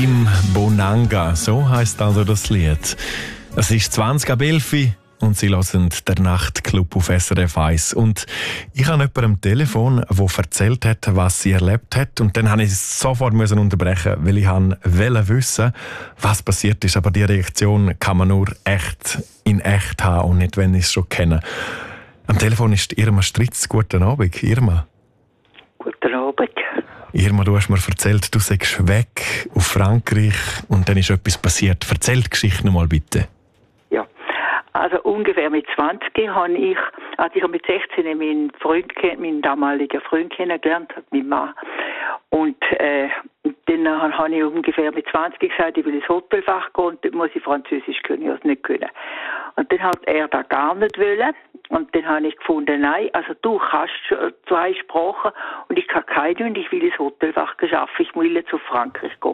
Im Bonanga, so heisst also das Lied. Es ist 20:11 und Sie hören den Nachtclub auf SRF 1. Und ich habe jemanden am Telefon, der erzählt hat, was sie erlebt hat. Und dann musste ich es sofort unterbrechen, weil ich wollte wissen, was passiert ist. Aber die Reaktion kann man nur in echt haben und nicht, wenn ich es schon kenne. Am Telefon ist Irma Stritz. Guten Abend, Irma. Guten Abend. Irma, du hast mir erzählt, du seist weg auf Frankreich und dann ist etwas passiert. Erzähl die Geschichte noch mal bitte. Ja, also ungefähr mit 20 habe ich mit 16 meinen damaligen Freund kennengelernt, meinen Mann. Und dann habe ich ungefähr mit 20 gesagt, ich will ins Hotelfach gehen und dort muss ich Französisch können, ich habe es nicht können. Und dann hat er das gar nicht wollen. Und dann habe ich gefunden, nein, also du kannst 2 Sprachen und ich kann keine und ich will ins Hotelfach arbeiten. Ich will zu Frankreich gehen,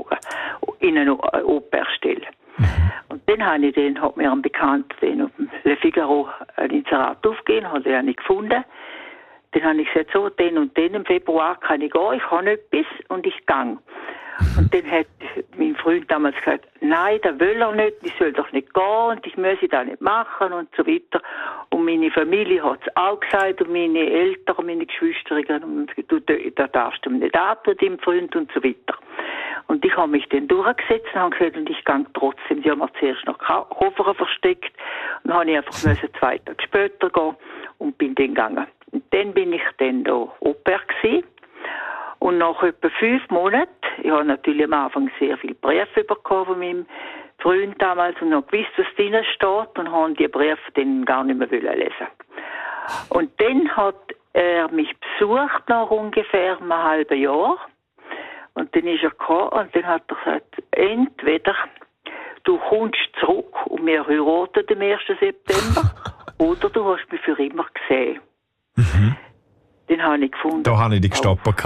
in eine Operstelle. Und dann hat mir ein Bekannter auf dem Le Figaro ein Inserat aufgegeben, hat er nicht gefunden. Dann habe ich gesagt, so, den und den im Februar kann ich gehen, ich habe etwas und ich gehe. Und dann hat mein Freund damals gesagt, nein, das will er nicht, ich soll doch nicht gehen und ich muss das nicht machen und so weiter. Und meine Familie hat es auch gesagt und meine Eltern, meine Geschwister, und da darfst du nicht antun, deinem Freund und so weiter. Und ich habe mich dann durchgesetzt und habe gesagt, und ich gehe trotzdem. Sie haben mir zuerst noch Koffer versteckt und dann habe ich einfach 2 Tage später gehen und bin dann gegangen. Und dann bin ich dann da Au pair gewesen. Und nach etwa 5 Monaten, ich habe natürlich am Anfang sehr viele Briefe bekommen von meinem Freund damals und noch gewusst, was drin steht und habe die Briefe dann gar nicht mehr lesen. Und dann hat er mich besucht nach ungefähr einem halben Jahr. Und dann ist er gekommen und dann hat er gesagt, entweder du kommst zurück und wir heiraten am 1. September oder du hast mich für immer gesehen. Mhm. Den habe ich gefunden. Da habe ich dich gestoppt.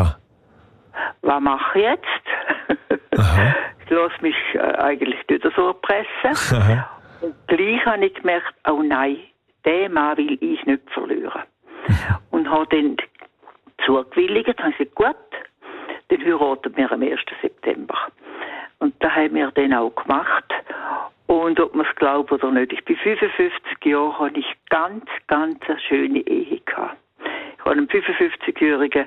Was mache ich jetzt? Ich lasse mich eigentlich nicht so erpressen. Aha. Und gleich habe ich gemerkt, oh nein, den Mann will ich nicht verlieren. Und habe dann zugewilligt, habe gesagt, gut, dann heiraten wir am 1. September. Und das haben wir dann auch gemacht. Und ob man es glaubt oder nicht, ich bin 55 Jahre, habe ich ganz eine schöne Ehe gehabt. Ich habe am 55-jährigen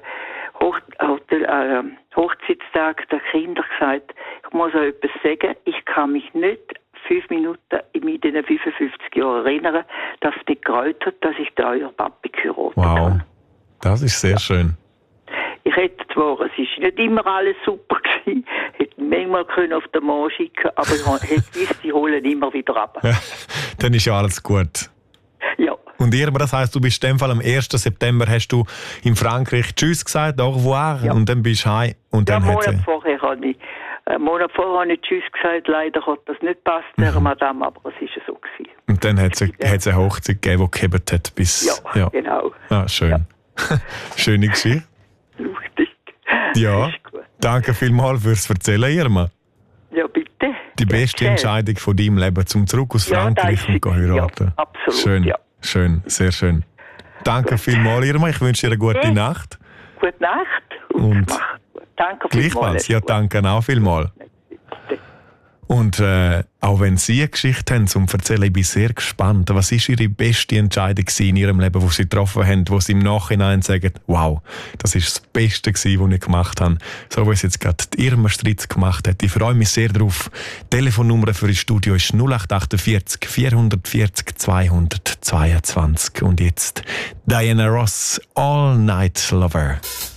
Hochzeitstag der Kinder gesagt, ich muss euch etwas sagen, ich kann mich nicht 5 Minuten in diesen 55 Jahren erinnern, dass es nicht gereut hat, dass ich da euer Papi geheiratet habe. Wow, das ist sehr schön. Ich hätte zwar, es ist nicht immer alles super gewesen, hätte manchmal können auf den Mann schicken, aber ich hätte gewusst, sie holen immer wieder ab. Dann ist ja alles gut. Ja. Und Irma, das heisst, du bist in dem Fall am 1. September hast du in Frankreich Tschüss gesagt, au revoir, ja. Und dann bist du heim. Und dann einen Monat vorher habe ich Tschüss gesagt, leider hat das nicht gepasst, der Madame, aber es ist so gewesen. Und dann hat es eine Hochzeit gegeben, die gehebt hat bis... Ja, genau. Ah, schön. Ja. Schöne Geschichte. Lustig. Ja, danke vielmals fürs Erzählen, Irma. Ja, bitte. Die beste Entscheidung von deinem Leben, zum zurück aus Frankreich und heiraten. Ja, absolut, schön, ja. Schön, sehr schön. Danke vielmals, Irma. Ich wünsche dir eine gute Nacht. Gute Nacht. Und danke vielmals. Ja, danke auch vielmals. Und auch wenn Sie eine Geschichte haben zum Erzählen, ich bin sehr gespannt. Was war Ihre beste Entscheidung in Ihrem Leben, die Sie getroffen haben, wo Sie im Nachhinein sagen, wow, das war das Beste, was ich gemacht habe. So wie es jetzt gerade Irma Stritz gemacht hat. Ich freue mich sehr darauf. Die Telefonnummer für das Studio ist 0848 440 222. Und jetzt Diana Ross, All Night Lover.